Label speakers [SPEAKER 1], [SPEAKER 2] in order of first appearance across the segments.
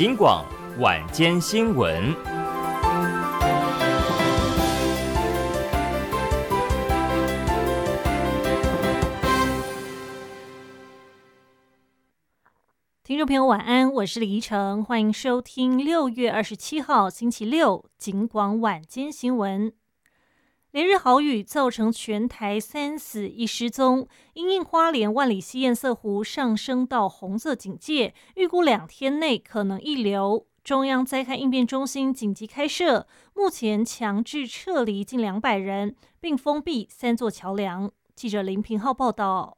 [SPEAKER 1] 警广晚间新闻。
[SPEAKER 2] 听众朋友晚安，我是李怡诚，欢迎收听6月27号星期六警广晚间新闻。连日豪雨造成全台3死1失踪，因应花莲万里溪堰塞湖上升到红色警戒，预估2天内可能溢流。中央灾害应变中心紧急开设，目前强制撤离近200人，并封闭3座桥梁。记者林平浩报道。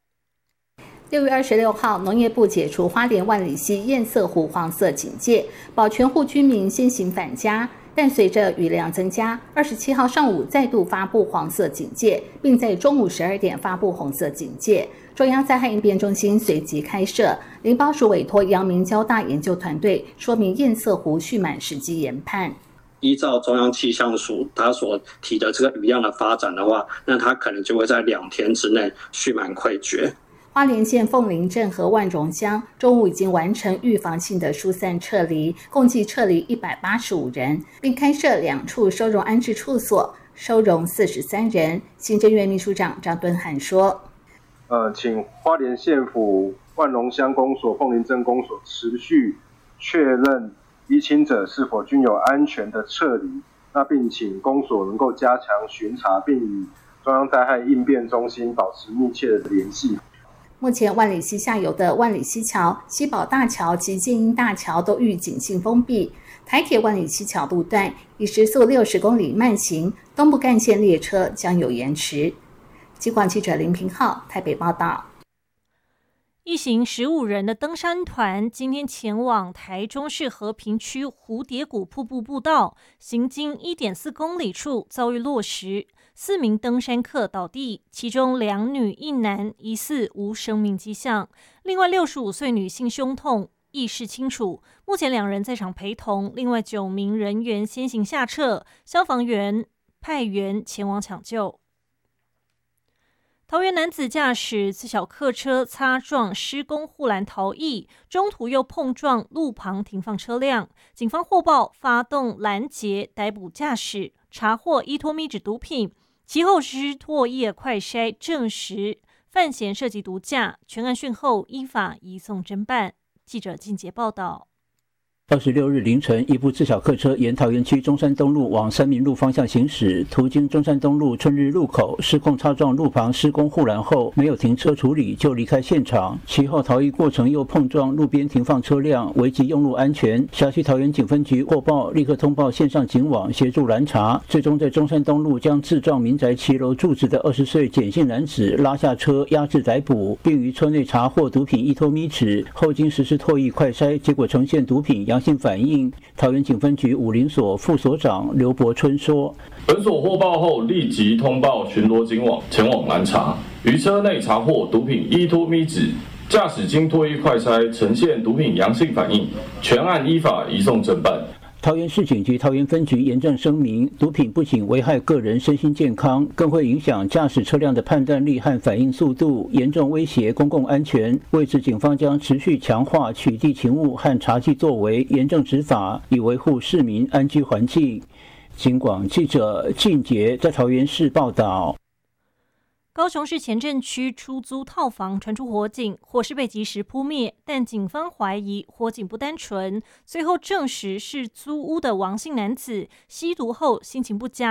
[SPEAKER 3] 6月26号，农业部解除花莲万里溪堰塞湖黄色警戒，保全户居民先行返家。但随着雨量增加，27号上午再度发布黄色警戒，并在中午12点发布红色警戒。中央灾害应变中心随即开设，林保署委托阳明交大研究团队说明堰塞湖蓄满时机研判。
[SPEAKER 4] 依照中央气象署它所提的这个雨量的发展的话，那它可能就会在2天之内蓄满溃决。
[SPEAKER 3] 花莲县凤林镇和万荣乡中午已经完成预防性的疏散撤离，共计撤离185人，并开设2处收容安置处所，收容43人。行政院秘书长张敦涵说：
[SPEAKER 5] 请花莲县府万荣乡公所、凤林镇公所持续确认依亲者是否均有安全的撤离，那并请公所能够加强巡查，并与中央灾害应变中心保持密切的联系。
[SPEAKER 3] 目前万里溪下游的万里溪桥、西宝大桥及建英大桥都予紧性封闭，台铁万里溪桥路段以时速60公里慢行，东部干线列车将有延迟。警广记者林平浩台北报道。
[SPEAKER 2] 一行15人的登山团今天前往台中市和平区蝴蝶谷瀑布步道，行经1.4公里处遭遇落石，4名登山客倒地，其中2女1男疑似无生命迹象，另外65岁女性胸痛，意识清楚，目前2人在场陪同，另外9名人员先行下撤，消防员派员前往抢救。桃园男子驾驶自小客车擦撞施工护栏逃逸，中途又碰撞路旁停放车辆，警方获报发动拦截逮捕驾驶，查获依托咪酯毒品，其后实施唾液快筛，证实犯嫌涉及毒驾，全案讯后依法移送侦办。记者靳杰报道。
[SPEAKER 6] 26日凌晨，一部自小客车沿桃园区中山东路往三民路方向行驶，途经中山东路春日路口，失控擦撞路旁施工护栏后，没有停车处理就离开现场。其后逃逸过程又碰撞路边停放车辆，危及用路安全。辖区桃园警分局获报，立刻通报线上警网协助拦查，最终在中山东路将自撞民宅骑楼住址的20岁简姓男子拉下车压制逮捕，并于车内查获毒品依托咪酯，后经实施唾液快筛，结果呈现毒品阳性反应。桃园警分局武林所副所长刘伯春说：
[SPEAKER 7] 本所获报后，立即通报巡逻警网前往拦查，于车内查获毒品依托咪酯，驾驶经唾液快筛呈现毒品阳性反应，全案依法移送侦办。
[SPEAKER 6] 桃园市警局桃园分局严正声明，毒品不仅危害个人身心健康，更会影响驾驶车辆的判断力和反应速度，严重威胁公共安全。为此，警方将持续强化取缔勤务和查缉作为，严正执法，以维护市民安居环境。警广记者靳杰在桃园市报道。
[SPEAKER 2] 高雄市前镇区出租套房传出火警，火势被及时扑灭，但警方怀疑火警不单纯，最后证实是租屋的王姓男子吸毒后心情不佳，